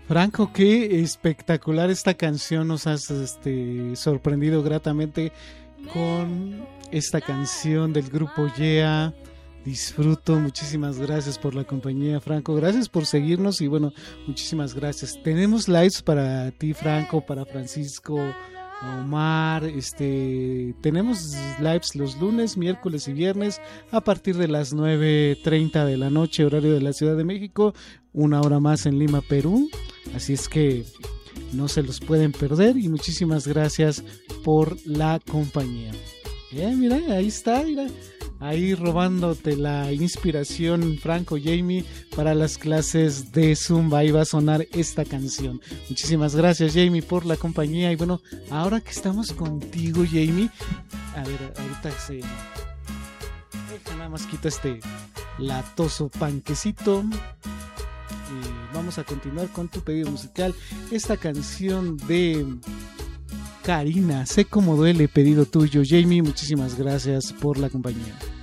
Franco, qué espectacular esta canción, nos has sorprendido gratamente con esta canción del grupo Yeah. Disfruto, muchísimas gracias por la compañía, Franco, gracias por seguirnos y bueno, muchísimas gracias. Tenemos lives para ti, Franco, para Francisco, Omar, tenemos lives los lunes, miércoles y viernes a partir de las 9:30 de la noche, horario de la Ciudad de México, una hora más en Lima, Perú, así es que no se los pueden perder y muchísimas gracias por la compañía. Mira, ahí está, mira. Ahí robándote la inspiración, Franco, Jamie, para las clases de Zumba. Ahí va a sonar esta canción. Muchísimas gracias, Jamie, por la compañía. Y bueno, ahora que estamos contigo, Jamie, a ver, ahorita nada más quita latoso panquecito. Vamos a continuar con tu pedido musical. Esta canción de Karina, Sé cómo duele, pedido tuyo. Jamie, muchísimas gracias por la compañía.